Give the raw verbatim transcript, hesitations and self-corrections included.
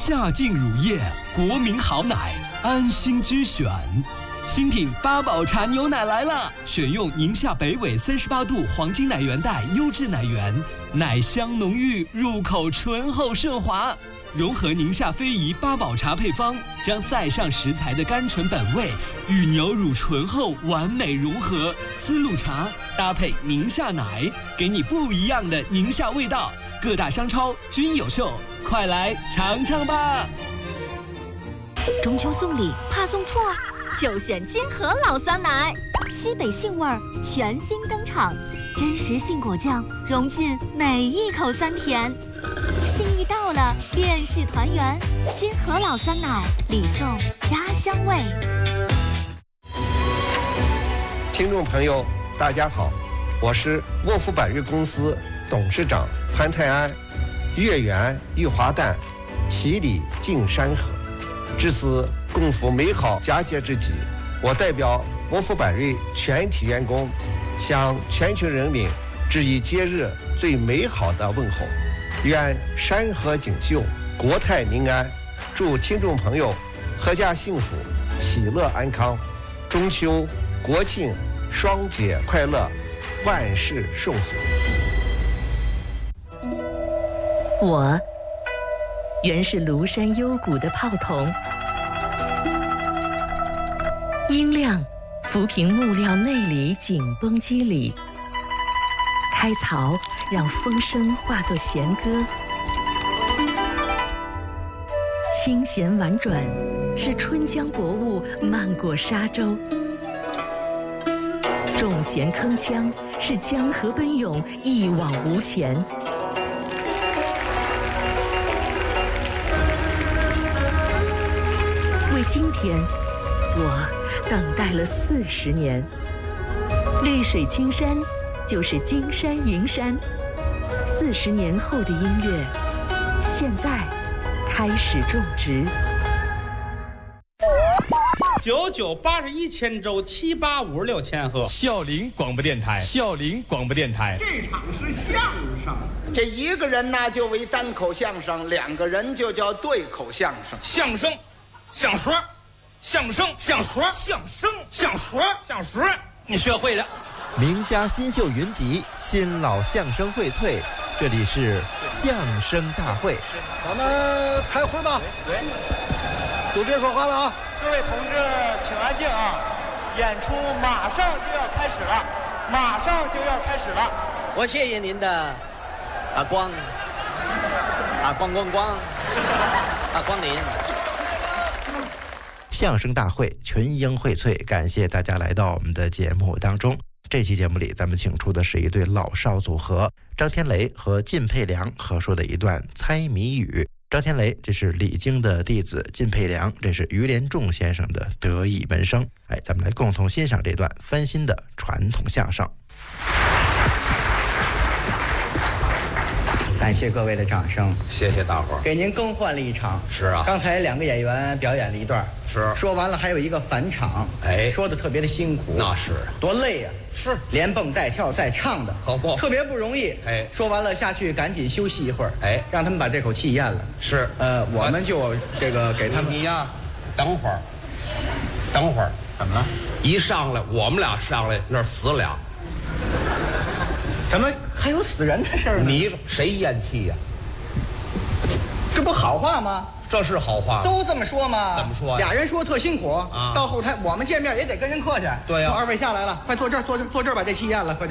夏净乳业，国民好奶，安心之选。新品八宝茶牛奶来了，选用宁夏北纬三十八度黄金奶源带优质奶源，奶香浓郁，入口醇厚顺滑。融合宁夏非遗八宝茶配方，将塞上食材的甘醇本味与牛乳醇厚完美融合，丝路茶搭配宁夏奶，给你不一样的宁夏味道。各大商超均有售，快来尝尝吧！ 中秋送礼怕送错，就选金河老酸奶，西北杏味儿全新登场，真实杏果酱融进每一口酸甜。心意到了，便是团圆。金河老酸奶，礼送家乡味。 听众朋友，大家好，我是沃福百瑞公司董事长潘泰安。月圆玉华诞，其礼敬山河。至此共赴美好佳节之际，我代表沃福百瑞全体员工，向全球人民致以节日最美好的问候。愿山河锦绣，国泰民安，祝听众朋友阖家幸福，喜乐安康，中秋国庆双节快乐，万事顺遂。 我原是庐山幽谷的炮筒，音量浮萍木料内里紧绷肌理，开槽让风声化作弦歌，清弦婉转，是春江薄雾漫过沙洲；重弦铿锵，是江河奔涌一往无前。为今天，我等待了四十年。绿水青山，就是金山银山。四十年后的音乐，现在开始种植。 九九八十一千周，七八五十六千赫。 孝陵广播电台，孝陵广播电台。 这场是相声， 这一个人呢就为单口相声，两个人就叫对口相声。 相声，相说，相声，相说，相声，相说，相说，你学会了。 名家新秀云集，新老相声荟萃，这里是相声大会。 咱们开会吧，都别说话了啊！ 各位同志，请安静啊！演出马上就要开始了，马上就要开始了。 我谢谢您的啊光啊光光光啊光临。 相声大会群英荟萃，感谢大家来到我们的节目当中。这期节目里，咱们请出的是一对老少组合，张天雷和靳佩良合说的一段猜谜语。张天雷这是李菁的弟子，靳佩良这是于连仲先生的得意门生。哎，咱们来共同欣赏这段翻新的传统相声。 感谢各位的掌声， 谢谢大伙儿， 给您更换了一场。 是啊， 刚才两个演员表演了一段， 是说完了，还有一个返场， 哎， 说的特别的辛苦， 那是多累呀、 啊，是连蹦带跳再唱的， 好不特别不容易。 哎， 说完了下去赶紧休息一会儿， 哎， 让他们把这口气咽了。 是， 呃，我们就这个给他们。 你呀，等会儿，等会儿，怎么了？一上来我们俩上来那儿死俩， 怎么还有死人的事儿呢？ 你谁咽气呀？ 这不好话吗？ 这是好话， 都这么说嘛。 怎么说呀？ 俩人说特辛苦啊， 到后台我们见面也得跟人客气。 对呀、啊， 二位下来了，快坐这儿，坐这儿，坐这儿把这气咽了，快。